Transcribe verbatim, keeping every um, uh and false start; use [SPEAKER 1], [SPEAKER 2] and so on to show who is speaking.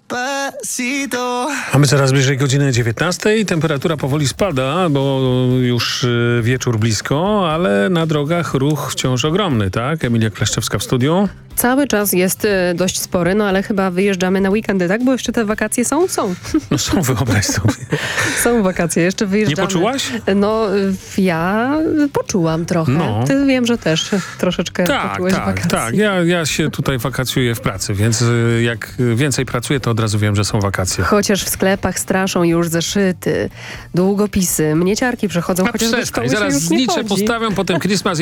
[SPEAKER 1] Mamy coraz bliżej godziny dziewiętnastej. Temperatura powoli spada, bo już y, wieczór blisko, ale na drogach ruch wciąż ogromny, tak? Emilia Kleszczewska w studiu.
[SPEAKER 2] Cały czas jest y, dość spory, no ale chyba wyjeżdżamy na weekendy, tak? Bo jeszcze te wakacje są? Są.
[SPEAKER 1] No są, wyobraź sobie.
[SPEAKER 2] Są wakacje, jeszcze wyjeżdżamy.
[SPEAKER 1] Nie poczułaś?
[SPEAKER 2] No, y, ja poczułam trochę.
[SPEAKER 1] No.
[SPEAKER 2] Ty wiem, że też troszeczkę
[SPEAKER 1] Tak,
[SPEAKER 2] poczułeś
[SPEAKER 1] tak,
[SPEAKER 2] wakacje.
[SPEAKER 1] tak. Ja, ja się tutaj wakacjuję w pracy, więc y, jak więcej pracuję, to od razu wiem, że są wakacje.
[SPEAKER 2] Chociaż w sklepach straszą już zeszyty, długopisy, mnieciarki przechodzą,
[SPEAKER 1] A
[SPEAKER 2] chociaż do
[SPEAKER 1] przestań,
[SPEAKER 2] szkoły się
[SPEAKER 1] zaraz
[SPEAKER 2] już nie
[SPEAKER 1] znicze
[SPEAKER 2] chodzi.
[SPEAKER 1] postawią, potem Christmas